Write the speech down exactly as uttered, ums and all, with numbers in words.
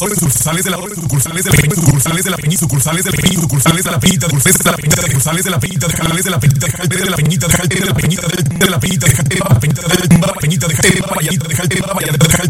sucursales de la sucursales de la sucursales de la peñita sucursales de la peñita sucursales de la peñita sucursales de la peñita sucursales de la peñita sucursales de la peñita de la peñita de la peñita de la peñita de la peñita de la peñita de la peñita de la peñita de la peñita de la peñita de la peñita de la peñita de la peñita de la peñita